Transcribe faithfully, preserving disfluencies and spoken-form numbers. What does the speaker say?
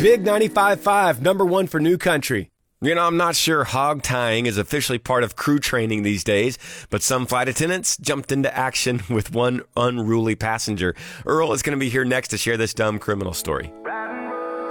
Big ninety-five point five, number one for New Country. You know, I'm not sure hog tying is officially part of crew training these days, but some flight attendants jumped into action with one unruly passenger. Earl is going to be here next to share this dumb criminal story.